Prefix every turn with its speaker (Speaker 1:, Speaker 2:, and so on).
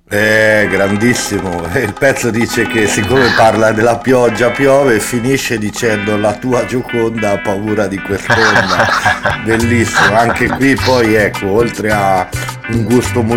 Speaker 1: Grandissimo. Il pezzo dice che siccome parla della pioggia piove e finisce dicendo la tua Gioconda ha paura di quest'onda. Bellissimo. Anche qui poi ecco, oltre a un gusto